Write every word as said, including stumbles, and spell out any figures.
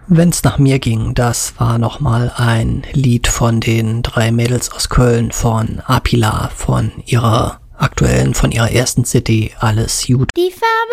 Wenn's nach mir ging, das war nochmal ein Lied von den drei Mädels aus Köln, von Apila, von ihrer aktuellen, von ihrer ersten C D, Alles Gut. Die Farbe